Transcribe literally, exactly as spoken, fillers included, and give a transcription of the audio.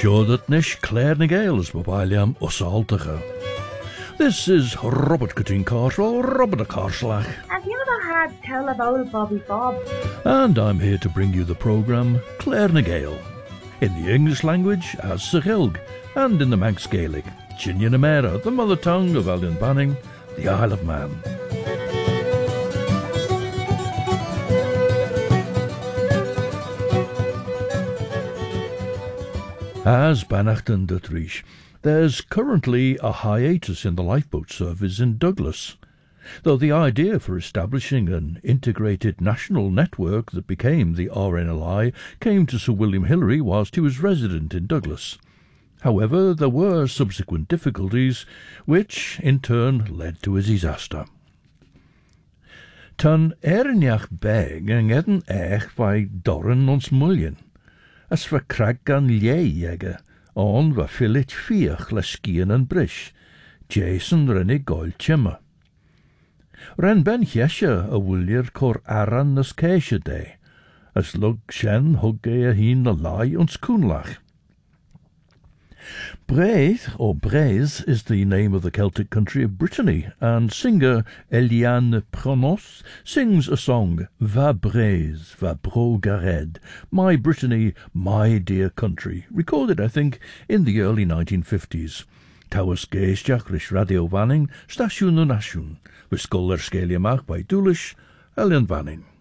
Sjodatnish Claire Nigales Babaliam Osaltacha. This is Robert Cutting Cartwell, Robert a Carslach. Have you ever had tell of old Bobby Bob? And I'm here to bring you the programme Claire Nigale. In the English language as Sechilg, and in the Manx Gaelic, Chinian Amera, the mother tongue of Alun Banning, the Isle of Man. As Bannachten de Trish, there's currently a hiatus in the lifeboat service in Douglas, though the idea for establishing an integrated national network that became the R N L I came to Sir William Hillary whilst he was resident in Douglas. However, there were subsequent difficulties, which in turn led to a disaster. Tan Erinach beg en eden eich by Doran ons mullion, as for crag gan liege, on va fillet fiach le skiën en brish, Jason rennig goil chimmer. Ren ben hiesje a wullier cor aran nas keisje day, as lug shen hugge a heen a lai ons koenlach. Braith, or Braise, is the name of the Celtic country of Brittany, and singer Eliane Pronos sings a song, Va Braise, Va Bro Gared, My Brittany, My Dear Country, recorded, I think, in the early nineteen fifties. Towers Geisjach Rish Radio Vanning, Station Nashun, with Scholar Scaliamach by Doulish, Elian Vanning.